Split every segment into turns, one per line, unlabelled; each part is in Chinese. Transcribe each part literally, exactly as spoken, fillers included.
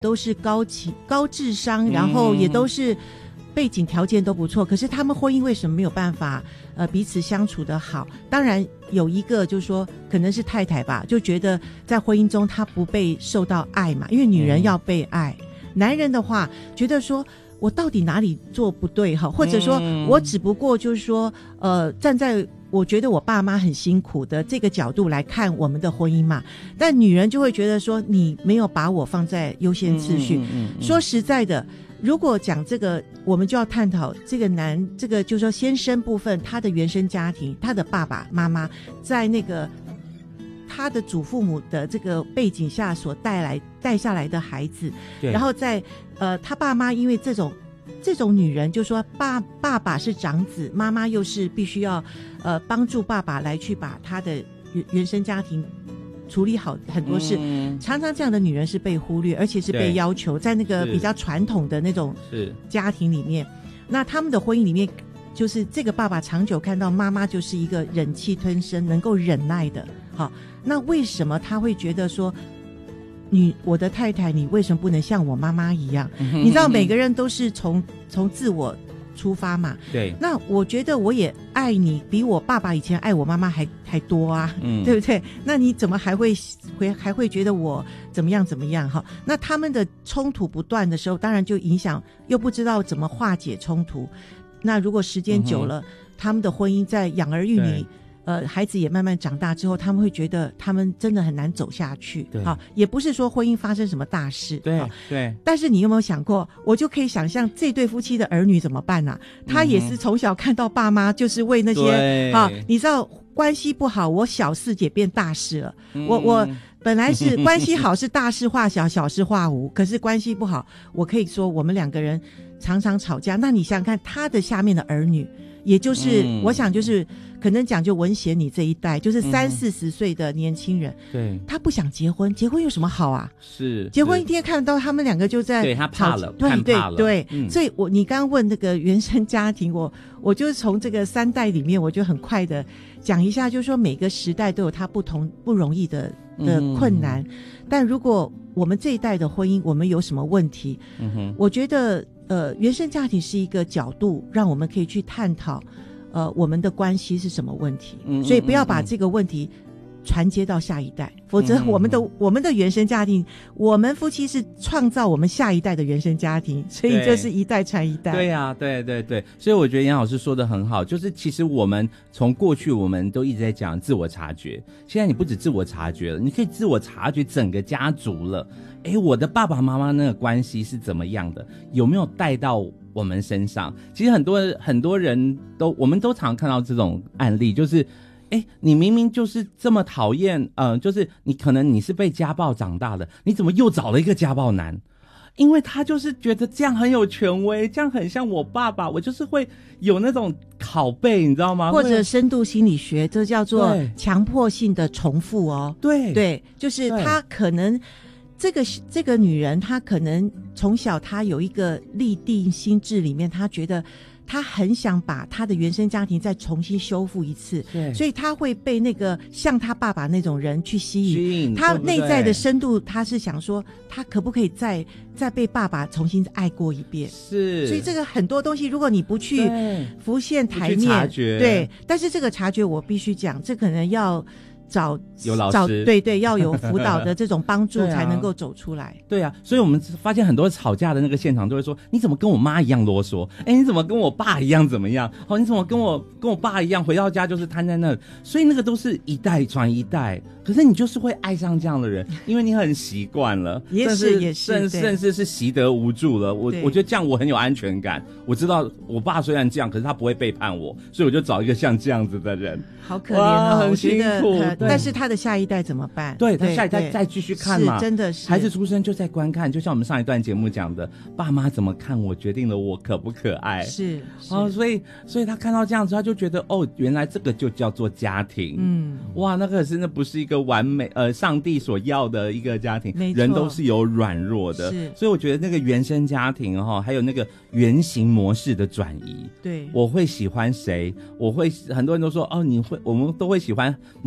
都是高情高智商，然后也都是背景条件都不错，可是他们婚姻为什么没有办法呃彼此相处得好？当然有一个就是说可能是太太吧，就觉得在婚姻中她不被受到爱嘛，因为女人要被爱，嗯、男人的话觉得说我到底哪里做不对哈，或者说我只不过就是说呃站在我觉得我爸妈很辛苦的这个角度来看我们的婚姻嘛，但女人就会觉得说你没有把我放在优先次序。嗯嗯嗯嗯、说实在的，如果讲这个，我们就要探讨这个男，这个就是说先生部分，他的原生家庭，他的爸爸妈妈在那个他的祖父母的这个背景下所带来带下来的孩子，然后在呃他爸妈因为这种这种女人，就说爸爸爸是长子，妈妈又是必须要呃帮助爸爸来去把他的原原生家庭处理好很多事、嗯、常常这样的女人是被忽略，而且是被要求在那个比较传统的那种家庭里面，那他们的婚姻里面就是这个爸爸长久看到妈妈就是一个忍气吞声能够忍耐的，好，那为什么他会觉得说你我的太太你为什么不能像我妈妈一样、嗯、你知道每个人都是从从自我出发嘛，对，那我觉得我也爱你比我爸爸以前爱我妈妈还还多啊、嗯、对不对？那你怎么还会会还会觉得我怎么样怎么样哈？那他们的冲突不断的时候，当然就影响，又不知道怎么化解冲突，那如果时间久了、嗯、他们的婚姻在养儿育女呃，孩子也慢慢长大之后，他们会觉得他们真的很难走下去。好，也不是说婚姻发生什么大事，对对。但是你有没有想过，我就可以想象这对夫妻的儿女怎么办啊？他也是从小看到爸妈就是为那些啊，你知道关系不好，我小事也变大事了。嗯、我我本来是关系好是大事化小，小事化无，可是关系不好，我可以说我们两个人常常吵架。那你想想看，他的下面的儿女。也就是、嗯、我想就是可能讲究文贤你这一代就是三四十岁的年轻人、嗯、对，他不想结婚，结婚有什么好啊？是结婚一天看到他们两个就在对他怕了，对对对、嗯、所以我你刚刚问那个原生家庭，我我就从这个三代里面我就很快的讲一下，就是说每个时代都有它不同不容易的的困难、嗯、但如果我们这一代的婚姻我们有什么问题、嗯、哼我觉得呃，原生家庭是一个角度，让我们可以去探讨，呃，我们的关系是什么问题。嗯，所以不要把这个问题传接到下一代，嗯、否则我们的、嗯、我们的原生家庭，我们夫妻是创造我们下一代的原生家庭，所以就是一代传一代。对呀、啊，对对对，所以我觉得杨老师说的很好，就是其实我们从过去我们都一直在讲自我察觉，现在你不止自我察觉了，你可以自我察觉整个家族了。诶，我的爸爸妈妈那个关系是怎么样的？有没有带到我们身上？其实很多很多人都，我们都常看到这种案例，就是诶，你明明就是这么讨厌，呃，就是你可能你是被家暴长大的，你怎么又找了一个家暴男？因为他就是觉得这样很有权威，这样很像我爸爸，我就是会有那种拷贝，你知道吗？或者深度心理学，这叫做强迫性的重复哦。对对，就是他可能。这个这个女人她可能从小她有一个立定心智里面，她觉得她很想把她的原生家庭再重新修复一次，所以她会被那个像她爸爸那种人去吸引，她内在的深度她是想说她可不可以再再被爸爸重新爱过一遍，是，所以这个很多东西如果你不去浮现台面，察觉，对，但是这个察觉我必须讲，这可能要找有老师找对对要有辅导的这种帮助才能够走出来。对啊，所以我们发现很多吵架的那个现场都会说，你怎么跟我妈一样啰嗦？哎，你怎么跟我爸一样怎么样？哦，你怎么跟我跟我爸一样回到家就是瘫在那？所以那个都是一代传一代，可是你就是会爱上这样的人，因为你很习惯了，也是也是，甚甚至是习得无助了。我我觉得这样我很有安全感，我知道我爸虽然这样，可是他不会背叛我，所以我就找一个像这样子的人。好可怜哦，很辛苦。但是他的下一代怎么办？对，他下一代再继续看嘛，真的是孩子出生就在观看，就像我们上一段节目讲的，爸妈怎么看我，决定了我可不可爱。是，是哦，所以所以他看到这样子，他就觉得哦，原来这个就叫做家庭。嗯，哇，那可是那不是一个完美呃上帝所要的一个家庭，人都是有软弱的。是，所以我觉得那个原生家庭哈、哦，还有那个原型模式的转移，对，我会喜欢谁，我会很多人都说哦，你会我们都会喜欢某种程度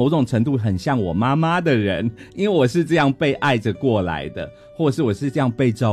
程度很像我妈妈的人，因为我是这样被爱着过来的，或者是我是这样被照